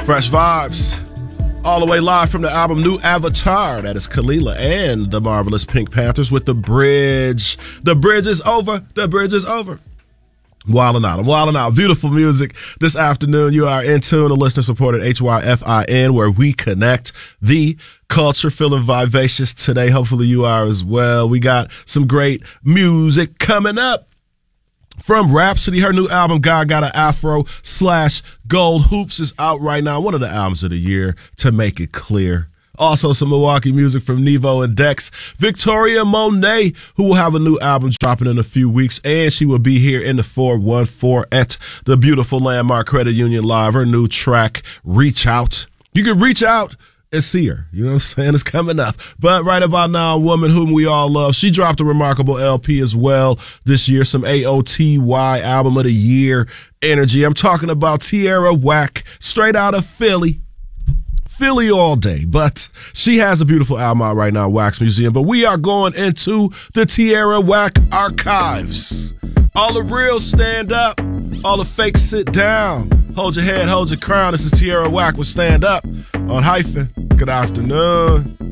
Fresh vibes. All the way live from the album New Avatar. That is Kalila and the Marvelous Pink Panthers with The Bridge. The bridge is over. The bridge is over. Wildin' out. I'm wildin' out. Beautiful music this afternoon. You are in tune to listener-supported HYFIN, where we connect the culture. Feeling vivacious today. Hopefully you are as well. We got some great music coming up. From Rhapsody, her new album, God Got an Afro / Gold Hoops, is out right now. One of the albums of the year, to make it clear. Also, some Milwaukee music from Nevo and Dex. Victoria Monet, who will have a new album dropping in a few weeks, and she will be here in the 414 at the beautiful Landmark Credit Union Live. Her new track, Reach Out. You can reach out and see her. You know what I'm saying? It's coming up. But right about now, a woman whom we all love. She dropped a remarkable LP as well this year. Some AOTY Album of the Year energy. I'm talking about Tierra Whack, straight out of Philly. Philly all day. But she has a beautiful album out right now, Wax Museum. But we are going into the Tierra Whack archives. All the real stand up. All the fakes sit down. Hold your head, hold your crown. This is Tierra Whack with Stand Up on Hyphen. Good afternoon.